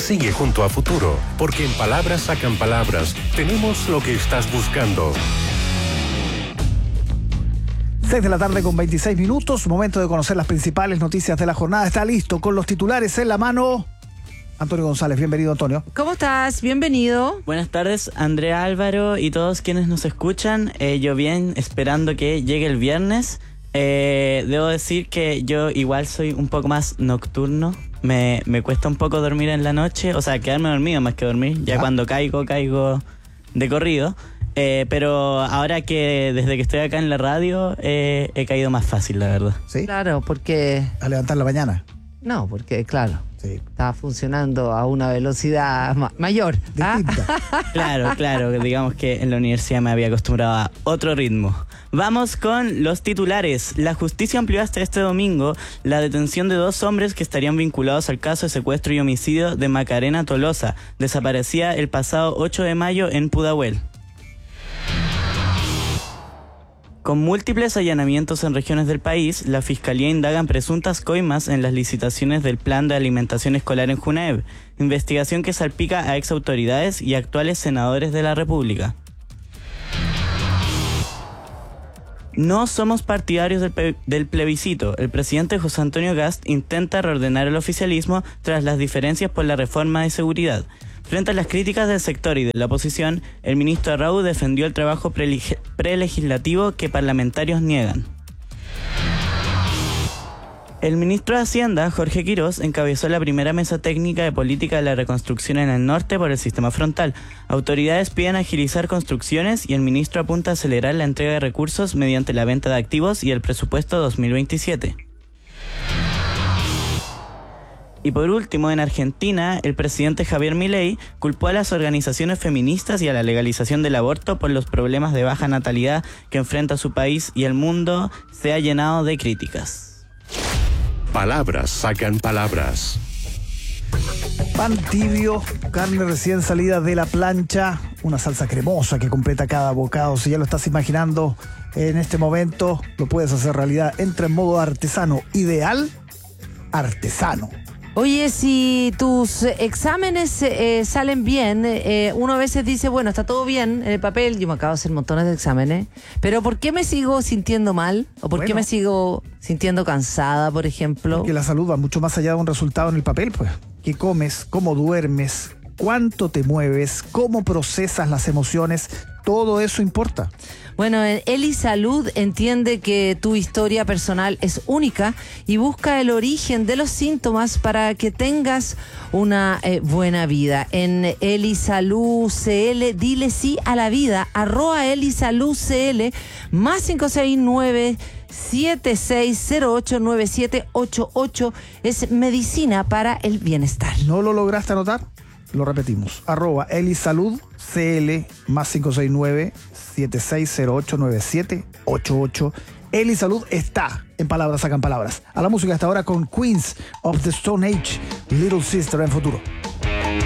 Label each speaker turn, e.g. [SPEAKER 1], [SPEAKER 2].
[SPEAKER 1] Sigue junto a Futuro, porque en Palabras Sacan Palabras tenemos lo que estás buscando.
[SPEAKER 2] 6 de la tarde con 26 minutos, momento de conocer las principales noticias de la jornada. Está listo con los titulares en la mano Antonio González. Bienvenido, Antonio.
[SPEAKER 3] ¿Cómo estás? Bienvenido.
[SPEAKER 4] Buenas tardes, Andrea, Álvaro y todos quienes nos escuchan. Yo bien, esperando que llegue el viernes. Debo decir que yo igual soy un poco más nocturno. Me cuesta un poco dormir en la noche, o sea, quedarme dormido más que dormir. Ya cuando caigo de corrido. Pero ahora que desde que estoy acá en la radio he caído más fácil, la verdad.
[SPEAKER 2] ¿Sí?
[SPEAKER 3] Claro, porque...
[SPEAKER 2] ¿A levantar la mañana?
[SPEAKER 3] No, porque claro,
[SPEAKER 2] sí,
[SPEAKER 3] está funcionando a una velocidad mayor.
[SPEAKER 2] Distinta.
[SPEAKER 4] Claro, digamos que en la universidad me había acostumbrado a otro ritmo. Vamos con los titulares. La justicia amplió hasta este domingo la detención de 2 hombres que estarían vinculados al caso de secuestro y homicidio de Macarena Tolosa, desaparecida el pasado 8 de mayo en Pudahuel. Con múltiples allanamientos en regiones del país, la Fiscalía indaga en presuntas coimas en las licitaciones del Plan de Alimentación Escolar en Junaeb, investigación que salpica a exautoridades y actuales senadores de la República. No somos partidarios del plebiscito. El presidente José Antonio Kast intenta reordenar el oficialismo tras las diferencias por la reforma de seguridad. Frente a las críticas del sector y de la oposición, el ministro Arrau defendió el trabajo prelegislativo que parlamentarios niegan. El ministro de Hacienda, Jorge Quirós, encabezó la primera mesa técnica de política de la reconstrucción en el norte por el sistema frontal. Autoridades piden agilizar construcciones y el ministro apunta a acelerar la entrega de recursos mediante la venta de activos y el presupuesto 2027. Y por último, en Argentina, el presidente Javier Milei culpó a las organizaciones feministas y a la legalización del aborto por los problemas de baja natalidad que enfrenta su país, y el mundo se ha llenado de críticas.
[SPEAKER 1] Palabras Sacan Palabras.
[SPEAKER 2] Pan tibio, carne recién salida de la plancha, una salsa cremosa que completa cada bocado. Si ya lo estás imaginando en este momento, lo puedes hacer realidad. Entra en modo artesano, ideal, artesano.
[SPEAKER 3] Oye, si tus exámenes salen bien, uno a veces dice, bueno, está todo bien en el papel, yo me acabo de hacer montones de exámenes, pero ¿por qué me sigo sintiendo mal? ¿O por qué me sigo sintiendo cansada, por ejemplo?
[SPEAKER 2] Porque la salud va mucho más allá de un resultado en el papel, pues. ¿Qué comes? ¿Cómo duermes? ¿Cuánto te mueves? ¿Cómo procesas las emociones? Todo eso importa.
[SPEAKER 3] Bueno, Eli Salud entiende que tu historia personal es única y busca el origen de los síntomas para que tengas una buena vida. En Eli Salud CL, dile sí a la vida, @Eli Salud CL, más 569 76089788, es medicina para el bienestar.
[SPEAKER 2] ¿No lo lograste anotar? Lo repetimos, @Eli Salud CL, más 569 76089788. Eli Salud está en Palabras Sacan Palabras. A la música hasta ahora con Queens of the Stone Age, Little Sister en Futuro.